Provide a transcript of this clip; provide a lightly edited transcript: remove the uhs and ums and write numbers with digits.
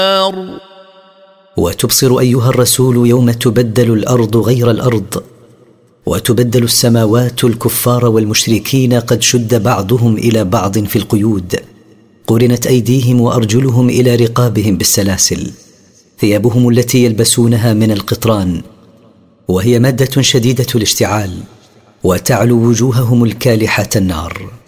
وتبصر أيها الرسول يوم تبدل الأرض غير الأرض، وتبدل السماوات الكفار والمشركين قد شد بعضهم إلى بعض في القيود، قرنت أيديهم وأرجلهم إلى رقابهم بالسلاسل، ثيابهم التي يلبسونها من القطران وهي مادة شديدة الاشتعال، وتعلو وجوههم الكالحة النار.